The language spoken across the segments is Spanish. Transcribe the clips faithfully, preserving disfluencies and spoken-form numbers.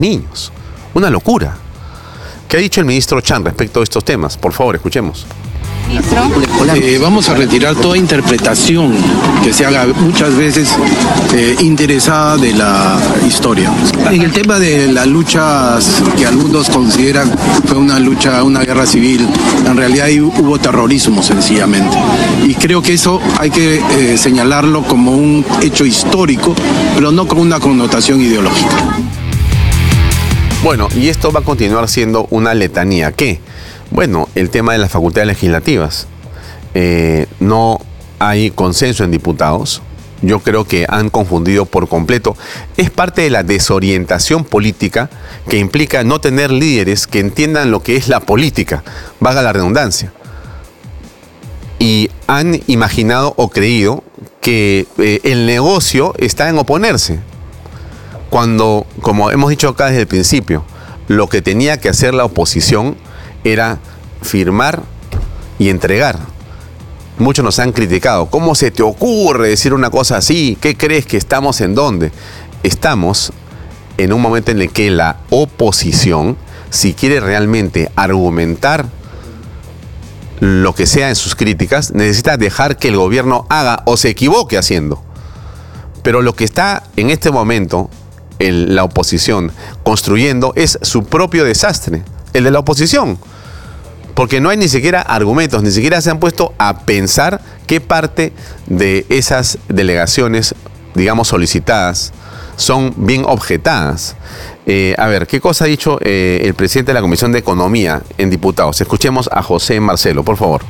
niños. Una locura. ¿Qué ha dicho el ministro Chan respecto a estos temas? Por favor, escuchemos. Eh, vamos a retirar toda interpretación que se haga muchas veces eh, interesada de la historia. En el tema de las luchas que algunos consideran fue una lucha, una guerra civil, en realidad ahí hubo terrorismo sencillamente. Y creo que eso hay que eh, señalarlo como un hecho histórico, pero no con una connotación ideológica. Bueno, y esto va a continuar siendo una letanía. ¿Qué? Bueno, el tema de las facultades legislativas. Eh, no hay consenso en diputados. Yo creo que han confundido por completo. Es parte de la desorientación política que implica no tener líderes que entiendan lo que es la política, valga la redundancia. Y han imaginado o creído que eh, el negocio está en oponerse. Cuando, como hemos dicho acá desde el principio, lo que tenía que hacer la oposición era firmar y entregar. Muchos nos han criticado. ¿Cómo se te ocurre decir una cosa así? ¿Qué crees que estamos en dónde? Estamos en un momento en el que la oposición, si quiere realmente argumentar lo que sea en sus críticas, necesita dejar que el gobierno haga o se equivoque haciendo. Pero lo que está en este momento el, la oposición construyendo es su propio desastre, el de la oposición. Porque no hay ni siquiera argumentos, ni siquiera se han puesto a pensar qué parte de esas delegaciones, digamos, solicitadas, son bien objetadas. Eh, a ver, ¿qué cosa ha dicho eh, el presidente de la Comisión de Economía en diputados? Escuchemos a José Marcelo, por favor.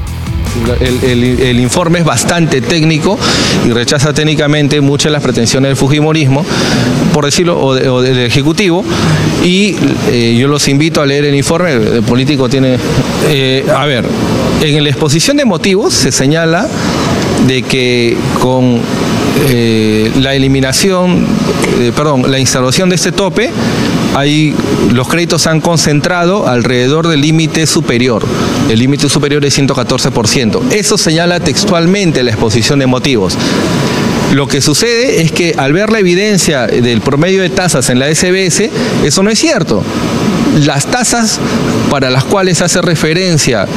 El, el, el informe es bastante técnico y rechaza técnicamente muchas de las pretensiones del fujimorismo, por decirlo, o, de, o del Ejecutivo, y eh, yo los invito a leer el informe. El político tiene... Eh, a ver, en la exposición de motivos se señala de que con eh, la eliminación, eh, perdón, la instalación de este tope, Hay, los créditos se han concentrado alrededor del límite superior. El límite superior es ciento catorce por ciento. Eso señala textualmente la exposición de motivos. Lo que sucede es que al ver la evidencia del promedio de tasas en la S B S, eso no es cierto. Las tasas para las cuales hace referencia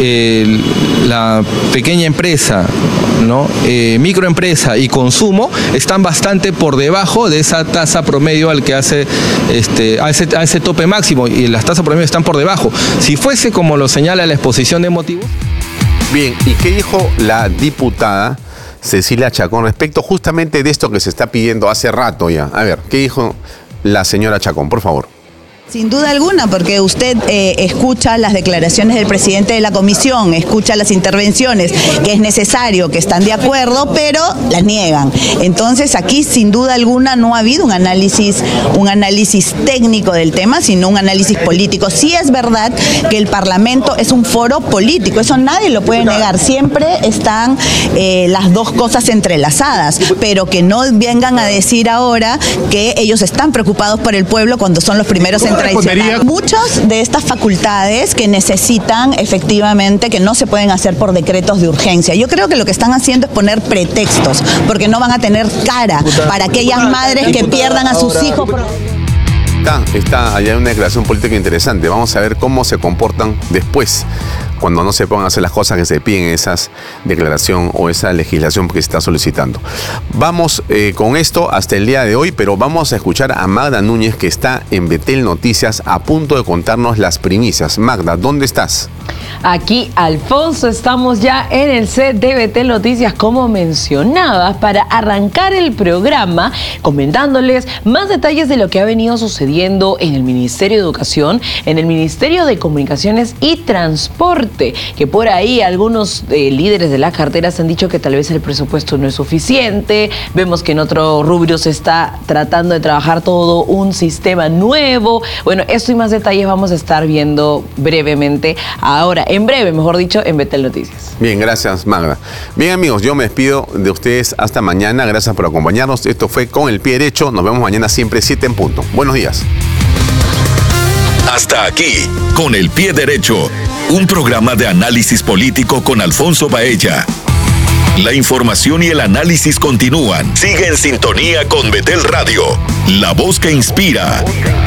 eh, la pequeña empresa, ¿no? eh, microempresa y consumo están bastante por debajo de esa tasa promedio al que hace este, a, ese, a ese tope máximo, y las tasas promedio están por debajo. Si fuese como lo señala la exposición de motivos. Bien, ¿y qué dijo la diputada Cecilia Chacón respecto justamente de esto que se está pidiendo hace rato ya? A ver, ¿qué dijo la señora Chacón, por favor? Sin duda alguna, porque usted eh, escucha las declaraciones del presidente de la comisión, escucha las intervenciones, que es necesario, que están de acuerdo, pero las niegan. Entonces aquí sin duda alguna no ha habido un análisis, un análisis técnico del tema, sino un análisis político. Sí es verdad que el Parlamento es un foro político, eso nadie lo puede negar. Siempre están eh, las dos cosas entrelazadas, pero que no vengan a decir ahora que ellos están preocupados por el pueblo cuando son los primeros en traicionar. Muchas de estas facultades que necesitan efectivamente, que no se pueden hacer por decretos de urgencia. Yo creo que lo que están haciendo es poner pretextos, porque no van a tener cara para aquellas madres que pierdan a sus hijos. Está, está allá una declaración política interesante. Vamos a ver cómo se comportan después, cuando no se pongan a hacer las cosas que se piden en esa declaración o esa legislación que se está solicitando. Vamos eh, con esto hasta el día de hoy, pero vamos a escuchar a Magda Núñez, que está en Betel Noticias a punto de contarnos las primicias. Magda, ¿dónde estás? Aquí, Alfonso, estamos ya en el set de Betel Noticias, como mencionabas, para arrancar el programa comentándoles más detalles de lo que ha venido sucediendo en el Ministerio de Educación, en el Ministerio de Comunicaciones y Transporte, que por ahí algunos eh, líderes de las carteras han dicho que tal vez el presupuesto no es suficiente. Vemos que en otro rubro se está tratando de trabajar todo un sistema nuevo. Bueno, esto y más detalles vamos a estar viendo brevemente ahora, en breve, mejor dicho, en Betel Noticias. Bien, gracias, Magda. Bien, amigos, yo me despido de ustedes hasta mañana. Gracias por acompañarnos. Esto fue Con el Pie Derecho. Nos vemos mañana siempre siete en punto. Buenos días. Hasta aquí, Con el Pie Derecho, un programa de análisis político con Alfonso Baella. La información y el análisis continúan. Sigue en sintonía con Betel Radio, la voz que inspira.